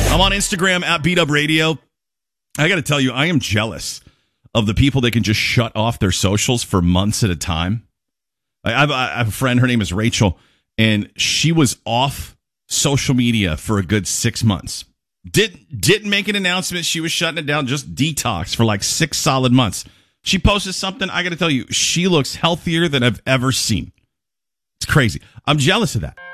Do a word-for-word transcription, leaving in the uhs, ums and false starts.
I'm on Instagram at Beat Up Radio. I got to tell you, I am jealous of the people that can just shut off their socials for months at a time. I have, I have a friend, her name is Rachel, and she was off social media for a good six months. Didn't, didn't make an announcement. She was shutting it down, just detox for like six solid months. She posted something. I got to tell you, she looks healthier than I've ever seen. It's crazy. I'm jealous of that.